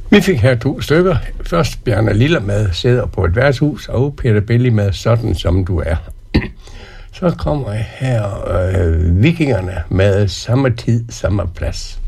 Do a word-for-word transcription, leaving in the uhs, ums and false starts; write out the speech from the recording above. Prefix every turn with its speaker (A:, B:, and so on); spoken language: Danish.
A: Vi fik her to stykker. Først Bjarne Lillermad sidder på et værtshus, og Peter Belli med Sådan som du er. Så kommer her øh, Vikingerne med Samme tid, samme plads.